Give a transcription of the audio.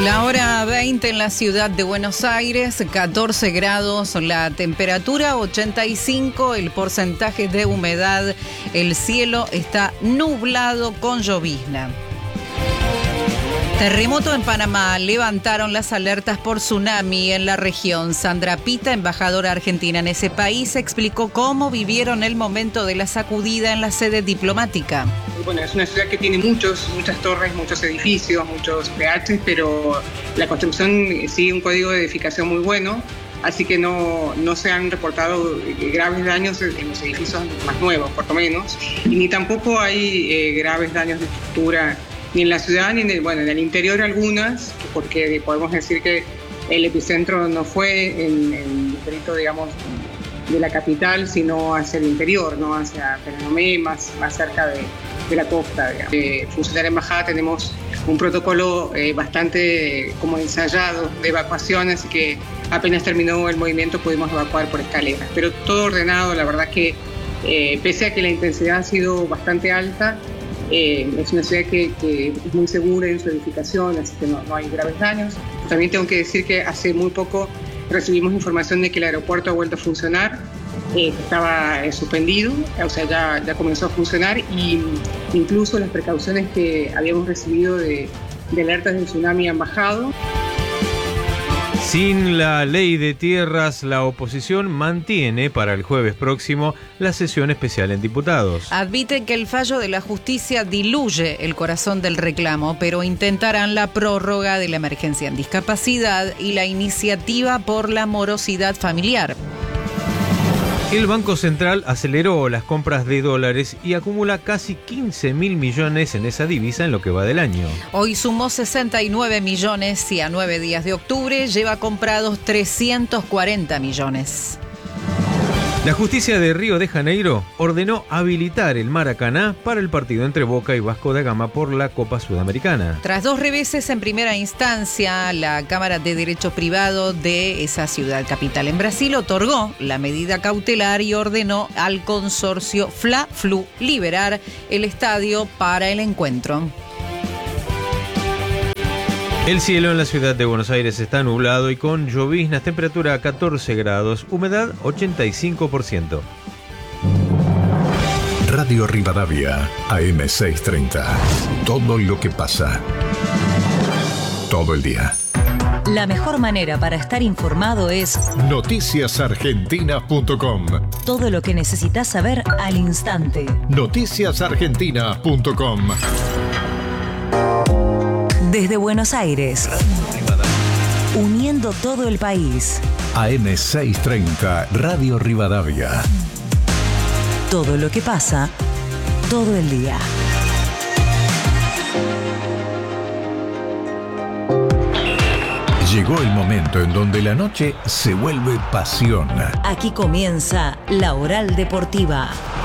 La hora 20 en la ciudad de Buenos Aires, 14 grados la temperatura, 85 el porcentaje de humedad, el cielo está nublado con llovizna. Terremoto en Panamá, levantaron las alertas por tsunami en la región. Sandra Pita, embajadora argentina en ese país, explicó cómo vivieron el momento de la sacudida en la sede diplomática. Bueno, es una ciudad que tiene muchas torres, muchos edificios, muchos PHs, pero la construcción sigue un código de edificación muy bueno, así que no se han reportado graves daños en los edificios más nuevos, por lo menos, y ni tampoco hay graves daños de estructura ni en la ciudad ni en el interior algunas, porque podemos decir que el epicentro no fue en el distrito, digamos, de la capital, sino hacia el interior, ¿no? Hacia Penonomé, más cerca de la costa, digamos. Funcionar en embajada tenemos un protocolo bastante como ensayado de evacuación, así que apenas terminó el movimiento pudimos evacuar por escaleras, pero todo ordenado. La verdad que pese a que la intensidad ha sido bastante alta, es una ciudad que es muy segura en su edificación, así que no hay graves daños. También tengo que decir que hace muy poco recibimos información de que el aeropuerto ha vuelto a funcionar, estaba suspendido, o sea, ya comenzó a funcionar, y incluso las precauciones que habíamos recibido de alertas de tsunami han bajado. Sin la ley de tierras, la oposición mantiene para el jueves próximo la sesión especial en diputados. Admiten que el fallo de la justicia diluye el corazón del reclamo, pero intentarán la prórroga de la emergencia en discapacidad y la iniciativa por la morosidad familiar. El Banco Central aceleró las compras de dólares y acumula casi 15.000 millones en esa divisa en lo que va del año. Hoy sumó 69 millones y a 9 días de octubre lleva comprados 340 millones. La justicia de Río de Janeiro ordenó habilitar el Maracaná para el partido entre Boca y Vasco da Gama por la Copa Sudamericana. Tras 2 reveses en primera instancia, la Cámara de Derecho Privado de esa ciudad capital en Brasil otorgó la medida cautelar y ordenó al consorcio Fla-Flu liberar el estadio para el encuentro. El cielo en la ciudad de Buenos Aires está nublado y con lloviznas, temperatura 14 grados, humedad 85%. Radio Rivadavia, AM630. Todo lo que pasa. Todo el día. La mejor manera para estar informado es noticiasargentina.com. Todo lo que necesitas saber al instante. Noticiasargentina.com. Desde Buenos Aires, uniendo todo el país. AM630, Radio Rivadavia. Todo lo que pasa, todo el día. Llegó el momento en donde la noche se vuelve pasión. Aquí comienza La Oral Deportiva.